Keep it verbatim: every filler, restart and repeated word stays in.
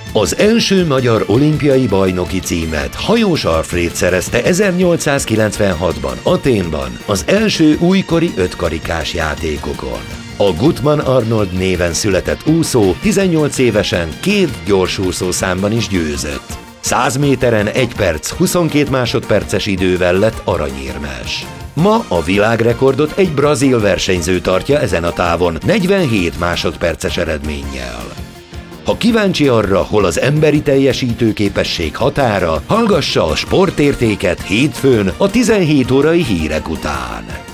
Az első magyar olimpiai bajnoki címet Hajós Alfréd szerezte ezernyolcszázkilencvenhatban Athénban az első újkori ötkarikás játékokon. A Gutmann Arnold néven született úszó tizennyolc évesen két gyorsúszó számban is győzött. száz méteren egy perc huszonkét másodperces idővel lett aranyérmes. Ma a világrekordot egy brazil versenyző tartja ezen a távon negyvenhét másodperces eredménnyel. Ha kíváncsi arra, hol az emberi teljesítőképesség határa, hallgassa a Sportértéket hétfőn a tizenhét órai hírek után.